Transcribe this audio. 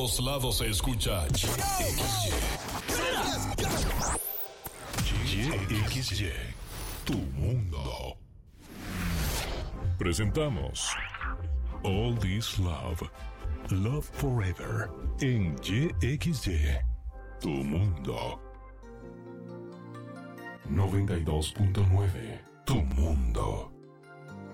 todos lados se escucha XY, tu mundo. Presentamos All This Love, Love Forever, en YXY, tu mundo. 92.9, tu mundo.